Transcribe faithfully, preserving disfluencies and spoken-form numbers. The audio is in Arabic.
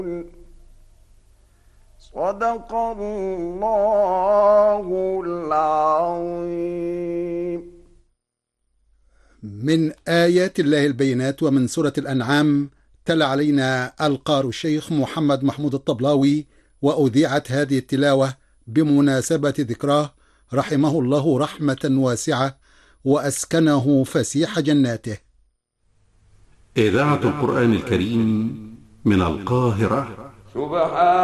صدق الله العظيم. من آيات الله البينات ومن سورة الأنعام. تلا علينا القارئ الشيخ محمد محمود الطبلاوي، وأذيعت هذه التلاوة بمناسبة ذكراه رحمه الله رحمة واسعة وأسكنه فسيح جناته. إذاعة القرآن الكريم من القاهرة. سبحان